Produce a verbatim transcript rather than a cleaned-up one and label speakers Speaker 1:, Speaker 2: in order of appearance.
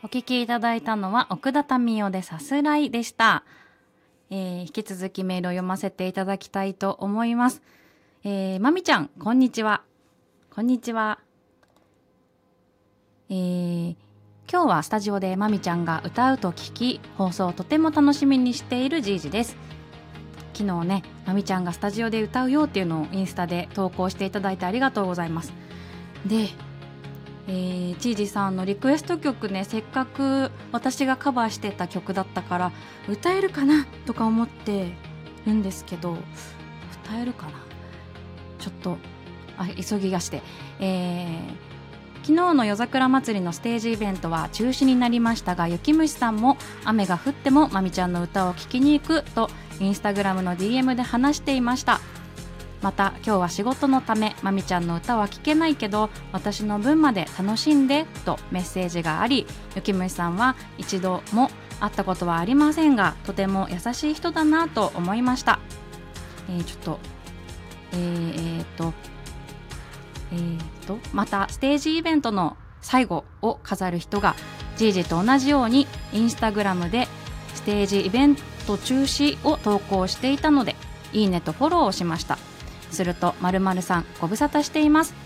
Speaker 1: お聞きいただいたのは奥田民生でさすらいでした。えー、引き続きメールを読ませていただきたいと思います。えー、まみちゃん、こんにちは。こんにちは。えー、今日はスタジオでまみちゃんが歌うと聞き、放送をとても楽しみにしているじいじです。昨日ね、まみちゃんがスタジオで歌うよっていうのをインスタで投稿していただいてありがとうございます。で、えー、じいじさんのリクエスト曲ね、せっかく私がカバーしてた曲だったから歌えるかなとか思ってるんですけど、歌えるかな、ちょっとあ急ぎがして、えー、昨日の夜桜祭りのステージイベントは中止になりましたが、雪虫さんも雨が降ってもまみちゃんの歌を聴きに行くとインスタグラムの ディーエム で話していました。また今日は仕事のためまみちゃんの歌は聴けないけど私の分まで楽しんでとメッセージがあり、雪虫さんは一度も会ったことはありませんがとても優しい人だなと思いました。えー、ちょっとえー、えー、とえー、とまたステージイベントの最後を飾る人がじいじと同じようにインスタグラムでステージイベント中止を投稿していたのでいいねとフォローをしました。すると〇〇さんご無沙汰しています、